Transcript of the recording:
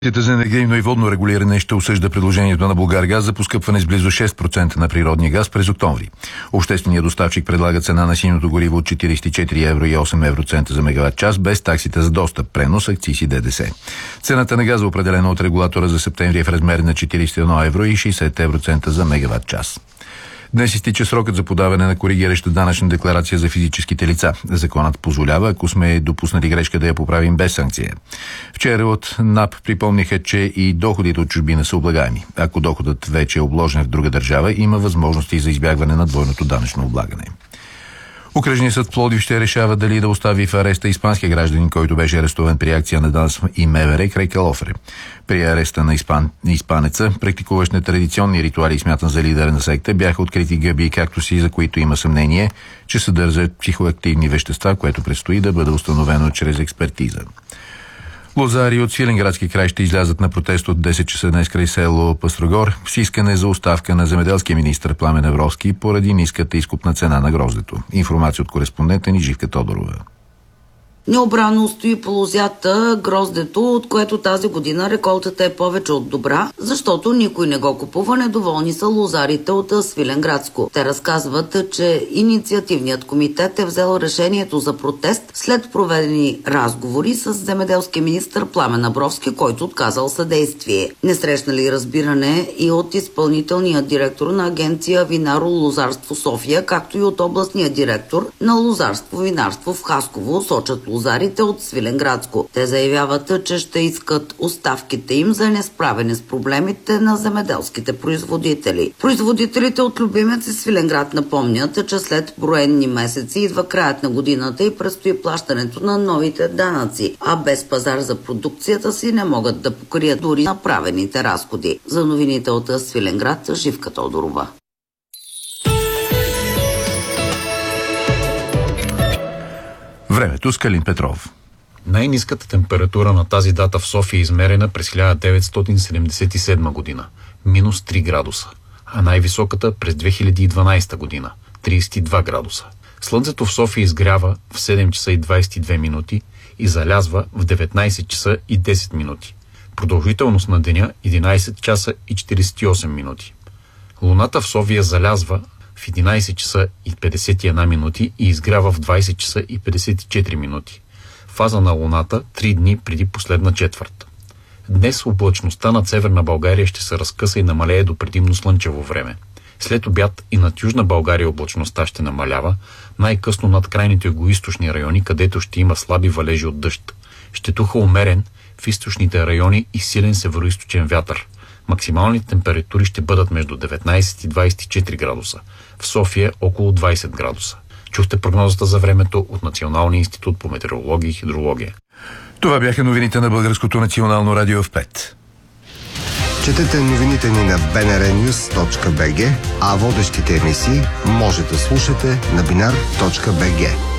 Комисията за енергийно и водно регулиране ще осъжда предложението на Булгаргаз за поскъпване с близо 6% на природния газ през октомври. Общественият доставчик предлага цена на синьото гориво от 44 евро и 8 евроцента за мегаватт час, без таксите за достъп, пренос, акциз и ДДС. Цената на газа, определена от регулатора за септември, е в размер на 41 евро и 60 евроцента за мегаватт час. Днес изтича срокът за подаване на коригираща данъчна декларация за физическите лица. Законът позволява, ако сме допуснали грешка, да я поправим без санкция. Вчера от НАП припомниха, че и доходите от чужбина са облагаеми. Ако доходът вече е обложен в друга държава, има възможности за избягване на двойното данъчно облагане. Окръжният съд в Пловдив ще решава дали да остави в ареста испанския гражданин, който беше арестуван при акция на ДАНС и МВР край Калофер. При ареста на испанеца, практикуващ нетрадиционни ритуали и смятан за лидер на секта, бяха открити гъби и кактуси, за които има съмнение, че съдържат психоактивни вещества, което предстои да бъде установено чрез експертиза. Лозари от Свиленградски край ще излязат на протест от 10 часа днес край село Пъстрогор с искане за оставка на земеделския министър Пламен Авровски поради ниската изкупна цена на гроздето. Информация от кореспондента ни Живка Тодорова. Необрано стои по лозята гроздето, от което тази година реколтата е повече от добра, защото никой не го купува. Недоволни са лозарите от Свиленградско. Те разказват, че инициативният комитет е взел решението за протест след проведени разговори с земеделския министър Пламен Авровски, който отказал съдействие. Не срещнали разбиране и от изпълнителния директор на агенция Винаро-лозарство София, както и от областния директор на лозарство-винарство в Хасково, сочат лозарите от Свиленградско. Те заявяват, че ще искат оставките им за несправене с проблемите на земеделските производители. Производителите от Любимец и Свиленград напомнят, че след броени месеци идва краят на годината и предстои плащането на новите данъци, а без пазар за продукцията си не могат да покрият дори направените разходи. За новините от Свиленград, Живка Тодорова. Времето с Калин Петров. Най-ниската температура на тази дата в София е измерена през 1977 година – минус 3 градуса, а най-високата през 2012 година – 32 градуса. Слънцето в София изгрява в 7 часа и 22 минути и залязва в 19 часа и 10 минути. Продължителност на деня – 11 часа и 48 минути. Луната в София залязва в 11 часа и 51 минути и изгрява в 20 часа и 54 минути. Фаза на Луната 3 дни преди последна четвърт. Днес облачността над Северна България ще се разкъса и намалее до предимно слънчево време. След обяд и над Южна България облачността ще намалява, най-късно над крайните югоизточни райони, където ще има слаби валежи от дъжд. Ще туха умерен в източните райони и силен североизточен вятър. Максималните температури ще бъдат между 19 и 24 градуса. В София около 20 градуса. Чухте прогнозата за времето от Националния институт по метеорология и хидрология. Това бяха новините на Българското национално радио в 5. Четете новините ни на bnrnews.bg, а водещите емисии може да слушате на binar.bg.